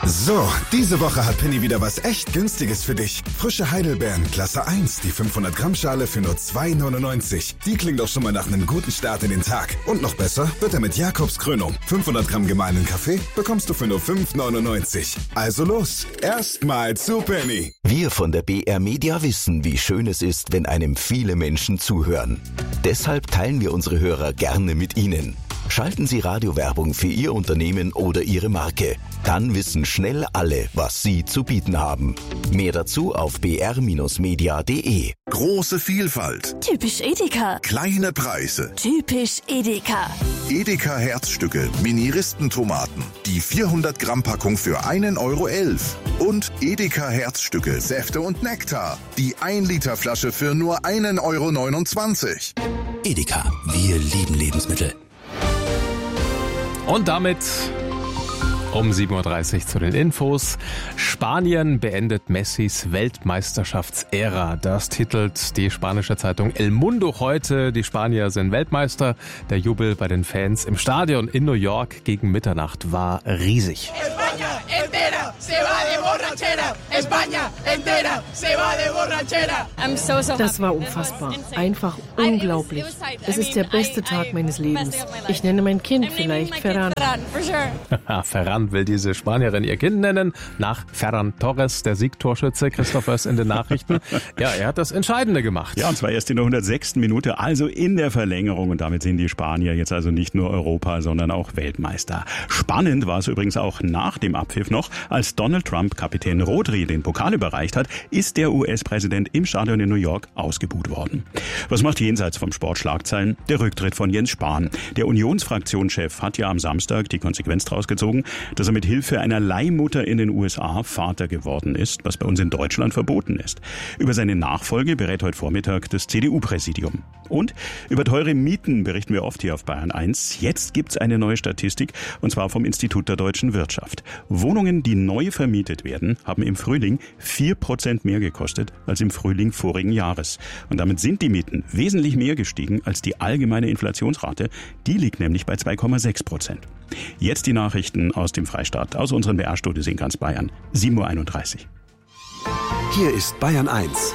So, diese Woche hat Penny wieder was echt Günstiges für dich. Frische Heidelbeeren, Klasse 1, die 500 Gramm Schale für nur 2,99. Die klingt doch schon mal nach einem guten Start in den Tag. Und noch besser wird er mit Jakobs Krönung. 500 Gramm gemahlenen Kaffee bekommst du für nur 5,99. Also los, erstmal zu Penny. Wir von der BR Media wissen, wie schön es ist, wenn einem viele Menschen zuhören. Deshalb teilen wir unsere Hörer gerne mit Ihnen. Schalten Sie Radiowerbung für Ihr Unternehmen oder Ihre Marke. Dann wissen schnell alle, was Sie zu bieten haben. Mehr dazu auf br-media.de. Große Vielfalt. Typisch Edeka. Kleine Preise. Typisch Edeka. Edeka Herzstücke, Mini-Ristentomaten. Die 400 Gramm Packung für 1,11 €. Und Edeka Herzstücke, Säfte und Nektar. Die 1 Liter Flasche für nur 1,29 €. Edeka, wir lieben Lebensmittel. Und damit um 7.30 Uhr zu den Infos. Spanien beendet Messis Weltmeisterschaftsära. Das titelt die spanische Zeitung El Mundo heute. Die Spanier sind Weltmeister. Der Jubel bei den Fans im Stadion in New York gegen Mitternacht war riesig. España entera se va de borrachera. España entera se va de borrachera. Das war unfassbar. Einfach unglaublich. Es ist der beste Tag meines Lebens. Ich nenne mein Kind vielleicht Ferran. Ferran will diese Spanierin ihr Kind nennen, nach Ferran Torres, der Siegtorschütze. Christoph Oers in den Nachrichten. Ja, er hat das Entscheidende gemacht. Ja, und zwar erst in der 106. Minute, also in der Verlängerung. Und damit sind die Spanier jetzt also nicht nur Europa, sondern auch Weltmeister. Spannend war es übrigens auch nach dem Abpfiff noch, als Donald Trump Kapitän Rodri den Pokal überreicht hat, ist der US-Präsident im Stadion in New York ausgebuht worden. Was macht jenseits vom Sport Schlagzeilen? Der Rücktritt von Jens Spahn. Der Unionsfraktionschef hat ja am Samstag die Konsequenz daraus gezogen, dass er mit Hilfe einer Leihmutter in den USA Vater geworden ist, was bei uns in Deutschland verboten ist. Über seine Nachfolge berät heute Vormittag das CDU-Präsidium. Und über teure Mieten berichten wir oft hier auf Bayern 1. Jetzt gibt's eine neue Statistik, und zwar vom Institut der deutschen Wirtschaft. Wohnungen, die neu vermietet werden, haben im Frühling 4% mehr gekostet als im Frühling vorigen Jahres. Und damit sind die Mieten wesentlich mehr gestiegen als die allgemeine Inflationsrate. Die liegt nämlich bei 2,6%. Jetzt die Nachrichten aus dem Freistaat, aus unseren BR-Studios in ganz Bayern. 7.31 Uhr. Hier ist Bayern 1.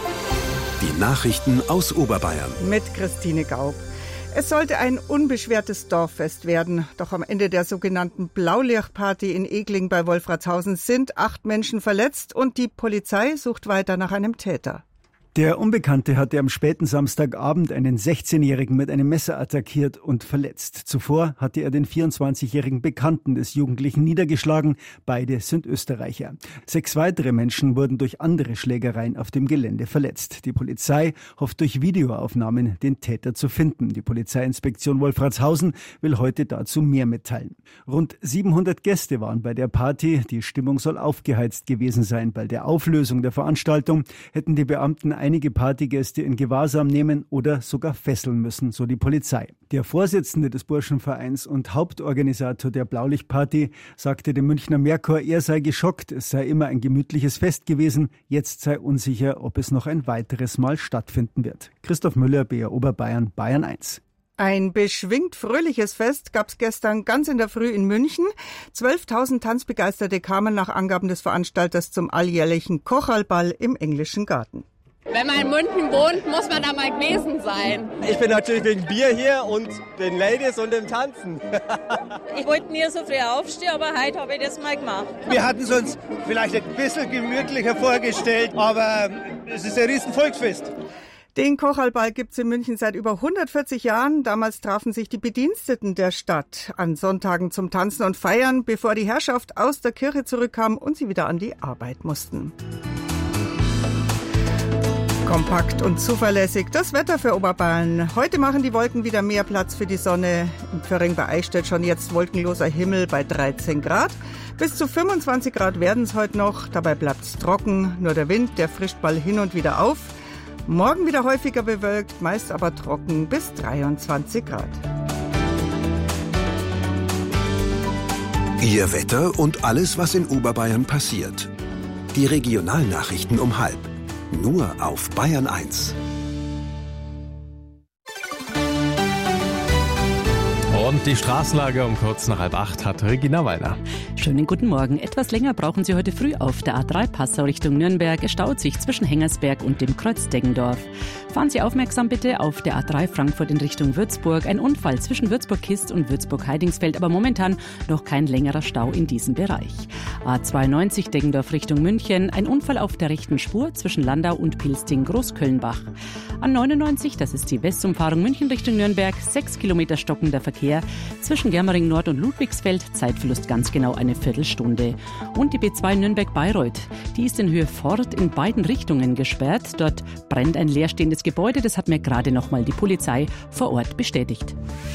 Die Nachrichten aus Oberbayern. Mit Christine Gaub. Es sollte ein unbeschwertes Dorffest werden. Doch am Ende der sogenannten Blaulichtparty in Egling bei Wolfratshausen sind 8 Menschen verletzt und die Polizei sucht weiter nach einem Täter. Der Unbekannte hatte am späten Samstagabend einen 16-Jährigen mit einem Messer attackiert und verletzt. Zuvor hatte er den 24-jährigen Bekannten des Jugendlichen niedergeschlagen. Beide sind Österreicher. 6 weitere Menschen wurden durch andere Schlägereien auf dem Gelände verletzt. Die Polizei hofft durch Videoaufnahmen den Täter zu finden. Die Polizeiinspektion Wolfratshausen will heute dazu mehr mitteilen. Rund 700 Gäste waren bei der Party. Die Stimmung soll aufgeheizt gewesen sein. Bei der Auflösung der Veranstaltung hätten die Beamten einige Partygäste in Gewahrsam nehmen oder sogar fesseln müssen, so die Polizei. Der Vorsitzende des Burschenvereins und Hauptorganisator der Blaulichtparty sagte dem Münchner Merkur, er sei geschockt, es sei immer ein gemütliches Fest gewesen, jetzt sei unsicher, ob es noch ein weiteres Mal stattfinden wird. Christoph Müller, BR Oberbayern, Bayern 1. Ein beschwingt fröhliches Fest gab's gestern ganz in der Früh in München. 12.000 Tanzbegeisterte kamen nach Angaben des Veranstalters zum alljährlichen Kochalball im Englischen Garten. Wenn man in München wohnt, muss man da mal gewesen sein. Ich bin natürlich wegen Bier hier und den Ladies und dem Tanzen. Ich wollte nie so früh aufstehen, aber heute habe ich das mal gemacht. Wir hatten es uns vielleicht ein bisschen gemütlicher vorgestellt, aber es ist ein riesen Volksfest. Den Kochalball gibt's in München seit über 140 Jahren. Damals trafen sich die Bediensteten der Stadt an Sonntagen zum Tanzen und Feiern, bevor die Herrschaft aus der Kirche zurückkam und sie wieder an die Arbeit mussten. Kompakt und zuverlässig das Wetter für Oberbayern. Heute machen die Wolken wieder mehr Platz für die Sonne. Im Pförring bei Eichstätt schon jetzt wolkenloser Himmel bei 13 Grad. Bis zu 25 Grad werden es heute noch. Dabei bleibt es trocken. Nur der Wind, der frischt mal hin und wieder auf. Morgen wieder häufiger bewölkt, meist aber trocken bis 23 Grad. Ihr Wetter und alles, was in Oberbayern passiert. Die Regionalnachrichten um 12:30. Nur auf Bayern 1. Und die Straßenlage um kurz nach 7:30 hat Regina Wallner. Schönen guten Morgen. Etwas länger brauchen Sie heute früh auf der A3 Passau Richtung Nürnberg. Es staut sich zwischen Hengersberg und dem Kreuz Deggendorf. Fahren Sie aufmerksam bitte auf der A3 Frankfurt in Richtung Würzburg. Ein Unfall zwischen Würzburg-Kist und Würzburg-Heidingsfeld, aber momentan noch kein längerer Stau in diesem Bereich. A92 Deggendorf Richtung München. Ein Unfall auf der rechten Spur zwischen Landau und Pilsting-Großkölnbach. A99, das ist die Westumfahrung München Richtung Nürnberg. 6 Kilometer stockender Verkehr. Zwischen Germering Nord und Ludwigsfeld, Zeitverlust ganz genau eine Viertelstunde. Und die B2 Nürnberg-Bayreuth, die ist in Höhe Fort in beiden Richtungen gesperrt. Dort brennt ein leerstehendes Gebäude, das hat mir gerade noch mal die Polizei vor Ort bestätigt.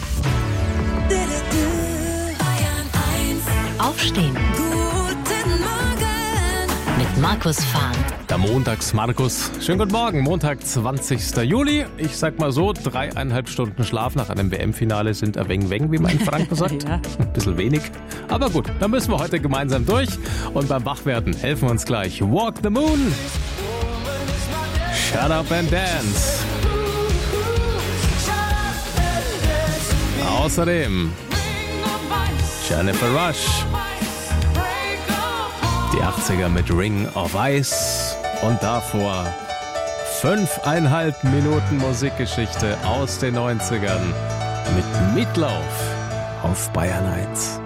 Aufstehen. Guten Morgen. Mit Markus Fahn. Der Montags-Markus. Schönen guten Morgen, Montag, 20. Juli. Ich sag mal so, 3,5 Stunden Schlaf nach einem WM-Finale sind ein wenig, wie man in Franken sagt. Ja. Ein bisschen wenig. Aber gut, dann müssen wir heute gemeinsam durch. Und beim Wachwerden helfen wir uns gleich. Walk the Moon. Shut Up and Dance. Außerdem Jennifer Rush. Die 80er mit Ring of Ice und davor 5,5 Minuten Musikgeschichte aus den 90ern mit Meatloaf auf Bayern 1.